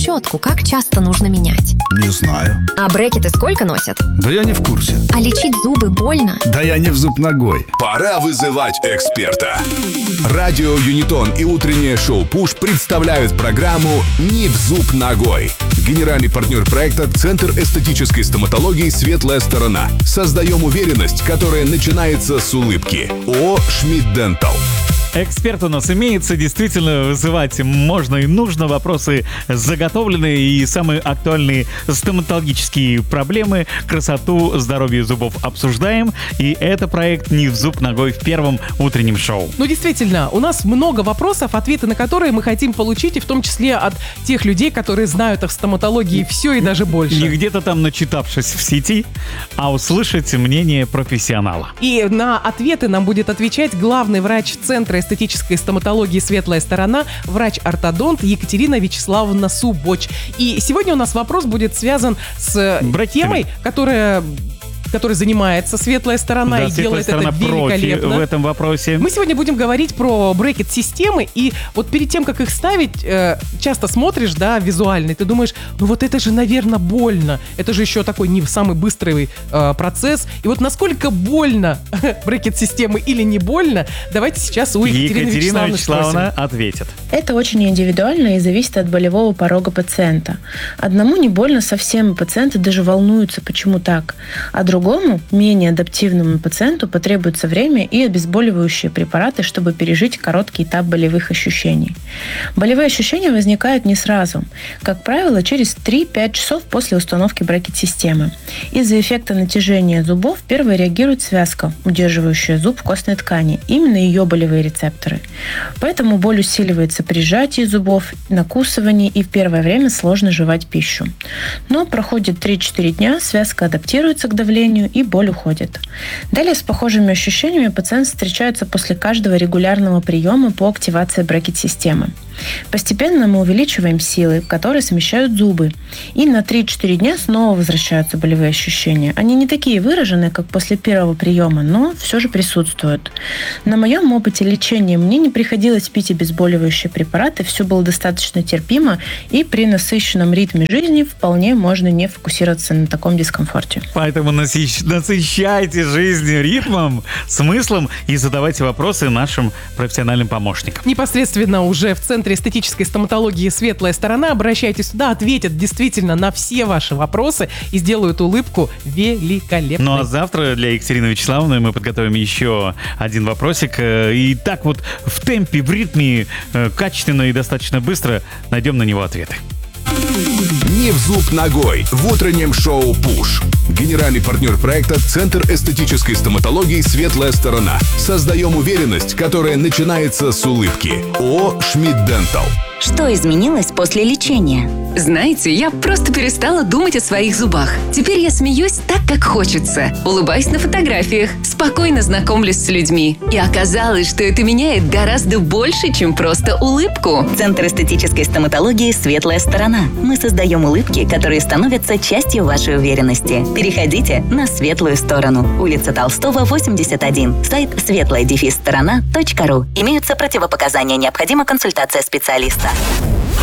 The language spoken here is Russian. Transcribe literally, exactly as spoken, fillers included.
щетку как часто нужно менять? Не знаю. А брекеты сколько носят? Да я не в курсе. А лечить зубы больно? Да я не в зуб ногой. Пора вызывать эксперта. Радио Юнитон и утреннее шоу «Пуш» представляют программу «Не в зуб ногой». Генеральный партнер проекта — Центр эстетической стоматологии «Светлая сторона». Создаем уверенность, которая начинается с улыбки. ООО «Шмидт Дентал». Эксперт у нас имеется, действительно вызывать можно и нужно. Вопросы заготовлены и самые актуальные стоматологические проблемы, красоту, здоровье зубов обсуждаем. И это проект «Не в зуб ногой» в первом утреннем шоу. Ну, действительно, у нас много вопросов, ответы на которые мы хотим получить, и в том числе от тех людей, которые знают о стоматологии все и даже больше. Не где-то там начитавшись в сети, а услышать мнение профессионала. И на ответы нам будет отвечать главный врач Центра эстетической стоматологии «Светлая сторона», врач-ортодонт Екатерина Вячеславовна Субоч. И сегодня у нас вопрос будет связан с Брекетами. темой, которая... которой занимается «Светлая сторона» Да, и делает это профи великолепно. в этом вопросе. Мы сегодня будем говорить про брекет-системы, и вот перед тем, как их ставить, э, часто смотришь, да, визуально, и ты думаешь, ну вот это же, наверное, больно. Это же еще такой не самый быстрый э, процесс. И вот насколько больно брекет-системы или не больно, давайте сейчас у Екатерины Екатерина Вячеславовны Вячеславовна спросим. ответит. Это очень индивидуально и зависит от болевого порога пациента. Одному не больно совсем, и пациенты даже волнуются, почему так. А другому, менее адаптивному пациенту потребуется время и обезболивающие препараты, чтобы пережить короткий этап болевых ощущений. Болевые ощущения возникают не сразу. Как правило, через три-пять часов после установки брекет-системы. Из-за эффекта натяжения зубов первой реагирует связка, удерживающая зуб в костной ткани, именно ее болевые рецепторы. Поэтому боль усиливается при сжатии зубов, накусывании, и в первое время сложно жевать пищу. Но проходит три-четыре дня, связка адаптируется к давлению, и боль уходит. Далее с похожими ощущениями пациент встречается после каждого регулярного приема по активации брекет-системы. Постепенно мы увеличиваем силы, которые смещают зубы, и на три-четыре дня снова возвращаются болевые ощущения. Они не такие выраженные, как после первого приема, но все же присутствуют. На моем опыте лечения мне не приходилось пить обезболивающие препараты, все было достаточно терпимо, и при насыщенном ритме жизни вполне можно не фокусироваться на таком дискомфорте. Поэтому насыщ... насыщайте жизнь ритмом, смыслом и задавайте вопросы нашим профессиональным помощникам. Непосредственно уже в Центре эстетической стоматологии «Светлая сторона» обращайтесь туда, ответят действительно на все ваши вопросы и сделают улыбку великолепной. Ну а завтра для Екатерины Вячеславовны мы подготовим еще один вопросик. И так вот в темпе, в ритме, качественно и достаточно быстро найдем на него ответы. Не в зуб ногой в утреннем шоу «Пуш». Генеральный партнер проекта — Центр эстетической стоматологии «Светлая сторона». Создаем уверенность, которая начинается с улыбки. ООО «Шмидт Дентал». Что изменилось после лечения? Знаете, я просто перестала думать о своих зубах. Теперь я смеюсь так, как хочется. Улыбаюсь на фотографиях, спокойно знакомлюсь с людьми. И оказалось, что это меняет гораздо больше, чем просто улыбку. Центр эстетической стоматологии «Светлая сторона». Мы создаем улыбки, которые становятся частью вашей уверенности. Переходите на светлую сторону. Улица Толстого, восемьдесят один. Сайт светлая дефис сторона точка ру. Имеются противопоказания. Необходима консультация специалиста.